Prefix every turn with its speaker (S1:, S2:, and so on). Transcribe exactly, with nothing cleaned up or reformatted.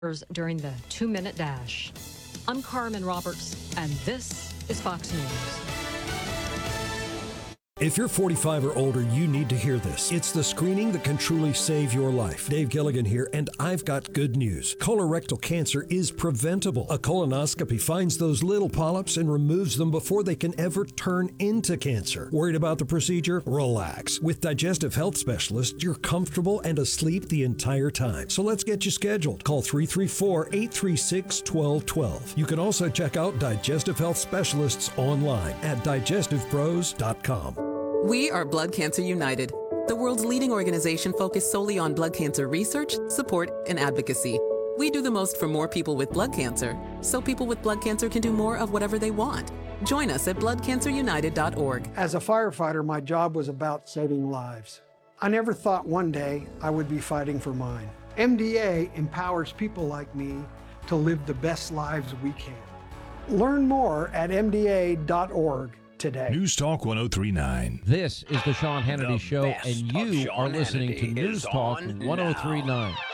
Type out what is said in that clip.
S1: during the two-minute dash. I'm Carmen Roberts, and this is Fox News.
S2: If you're forty-five or older, you need to hear this. It's the screening that can truly save your life. Dave Gilligan here, and I've got good news. Colorectal cancer is preventable. A colonoscopy finds those little polyps and removes them before they can ever turn into cancer. Worried about the procedure? Relax. With Digestive Health Specialists, you're comfortable and asleep the entire time. So let's get you scheduled. Call three three four, eight three six, one two one two. You can also check out Digestive Health Specialists online at digestive pros dot com.
S3: We are Blood Cancer United, the world's leading organization focused solely on blood cancer research, support, and advocacy. We do the most for more people with blood cancer, so people with blood cancer can do more of whatever they want. Join us at blood cancer united dot org.
S4: As a firefighter, my job was about saving lives. I never thought one day I would be fighting for mine. M D A empowers people like me to live the best lives we can. Learn more at M D A dot org. Today.
S5: News Talk one oh three point nine.
S6: This is the Sean Hannity
S5: The
S6: Show, and you are listening to News Talk one oh three point nine.